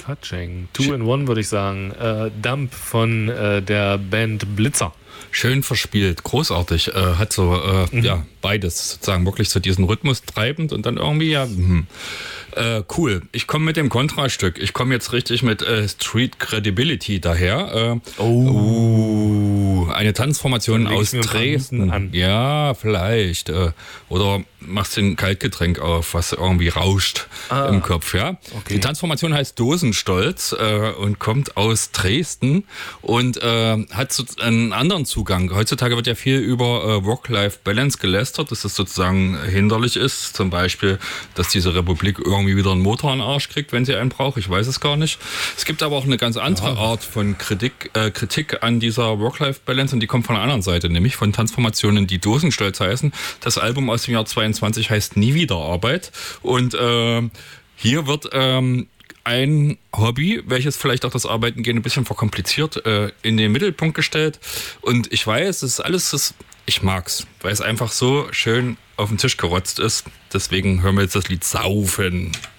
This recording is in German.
Touching. Two in One würde ich sagen. Dump von der Band Blitzer. Schön verspielt, großartig. Hat so, beides sozusagen wirklich so diesen Rhythmus treibend und dann irgendwie, cool. Ich komme mit dem Kontrastück. Ich komme jetzt richtig mit Street Credibility daher. Eine Tanzformation aus Dresden. An. Ja, vielleicht. Oder machst den Kaltgetränk auf, was irgendwie rauscht im Kopf. Ja? Okay. Die Tanzformation heißt Dosenstolz und kommt aus Dresden und hat so einen anderen Zugang. Heutzutage wird ja viel über Work-Life-Balance gelästert, dass das sozusagen hinderlich ist. Zum Beispiel, dass diese Republik irgendwie wieder einen Motor in den Arsch kriegt, wenn sie einen braucht. Ich weiß es gar nicht. Es gibt aber auch eine ganz andere Art von Kritik an dieser Work-Life-Balance und die kommt von der anderen Seite, nämlich von Transformationen, die Dosenstolz heißen. Das Album aus dem Jahr 22 heißt Nie wieder Arbeit und hier wird ein Hobby, welches vielleicht auch das Arbeiten gehen ein bisschen verkompliziert, in den Mittelpunkt gestellt. Und ich weiß, es ist alles, ich mag's, weil es einfach so schön auf den Tisch gerotzt ist. Deswegen hören wir jetzt das Lied Saufen.